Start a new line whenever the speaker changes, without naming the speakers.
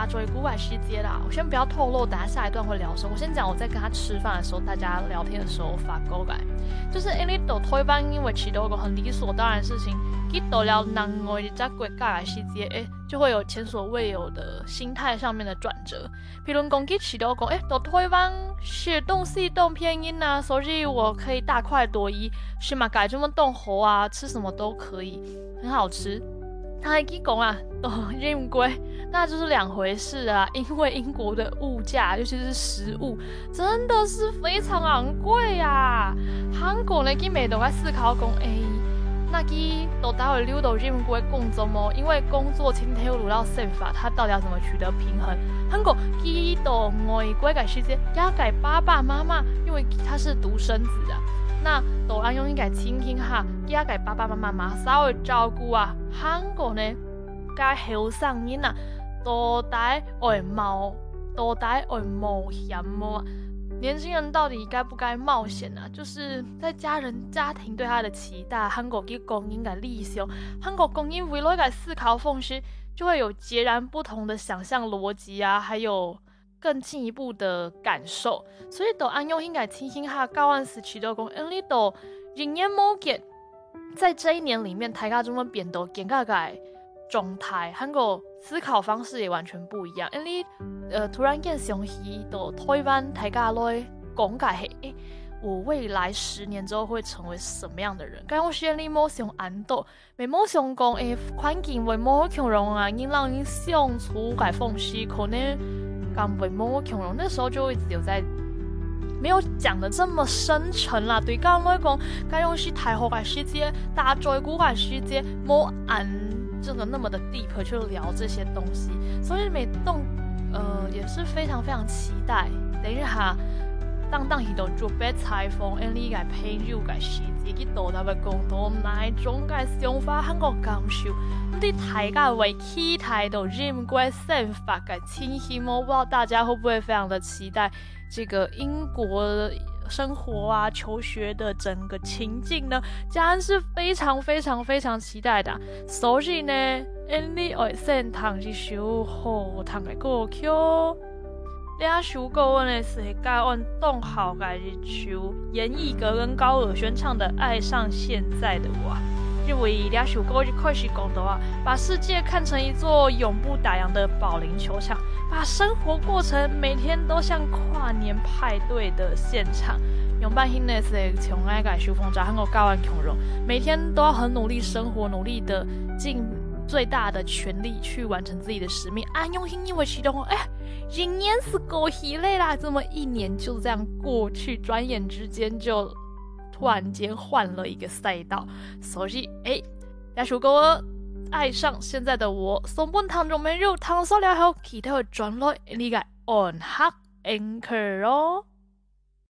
大追古外细节啦。我先不要透露，等下一段会聊什么。我先讲我在跟他吃饭的时候，大家聊天的时候发勾感，就是因为都推翻因为起到一个很理所当然的事情，去到了人外在国家的细节，就会有前所未有的心态上面的转折。譬如讲去起到讲，都推翻写动系动偏音啊，所以我可以大快朵颐，是嘛改这么动喉啊，吃什么都可以，很好吃。他还去讲啊，都认贵，那就是两回事啊。因为英国的物价，尤其是食物，真的是非常昂贵啊。韩国呢，佢咪都在思考讲，那佢都待会溜到认贵工作么？因为工作今天又轮到宪法，他到底要怎么取得平衡？韩国佢到外国嘅时间，要给爸爸妈妈，因为他是独生子啊。那都安用应该倾听下，也给爸爸妈妈稍微照顾啊。韩国呢，该后生人啊，都带爱冒险么？年轻人到底该不该冒险啊？就是在家庭对他的期待，韩国嘅公应该理想，韩国公应为了该思考方式，就会有截然不同的想象逻辑啊，还有更进一步的感受，所以都按用应该听听下高安时期的讲，因为都人年冇见，在这一年里面，大家这么变到更加改状态，韩国思考方式也完全不一样。因为突然间想起到台湾大家来讲解系，我未来10年之后会成为什么样的人？刚我先你冇想安到，未冇想讲环境会冇强容啊，因让你相处改缝隙可能。刚为某恐龙那时候就一直有在没有讲的这么深沉啦，对刚来讲，该用是太后的世界、大追古的世界，冇按这个那么的 deep 去聊这些东西，所以每动也是非常非常期待。等一下，当去到准备采访，你嘅朋友嘅世界，去到他们讲到哪一种嘅想法，韩国感受。你大家为期待到认过宪法嘅情形吗？不知道大家会不会非常的期待这个英国生活啊、求学的整个情境呢？家人是非常非常非常期待的。所以呢，你爱先唱一首好听的歌曲。这首歌呢是教阮动好嘅一首严艺格跟高尔宣唱的《爱上现在的我》。因为这首歌就开始讲到啊，把世界看成一座永不打烊的保龄球场，把生活过程每天都像跨年派对的现场。用半天呢是从爱改修风潮，韩国教完穷人，每天都要很努力生活，努力的尽最大的全力去完成自己的使命。安用心因为启动，一年是过去了啦，这么一年就这样过去，转眼之间就。突然间换了一个赛道，所以这首歌爱上现在的我，送本听众朋友听咗了後，其他會轉來你嘅按下 anchor 咯。